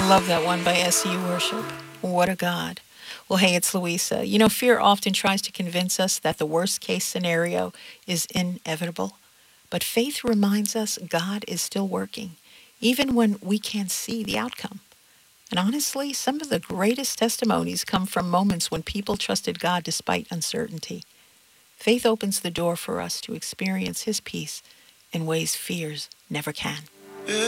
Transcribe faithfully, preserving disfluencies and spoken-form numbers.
Love that one by S U Worship. What a God. Well, hey, it's Louisa. You know, fear often tries to convince us that the worst case scenario is inevitable, but faith reminds us God is still working, even when we can't see the outcome. And honestly, some of the greatest testimonies come from moments when people trusted God despite uncertainty. Faith opens the door for us to experience His peace in ways fears never can.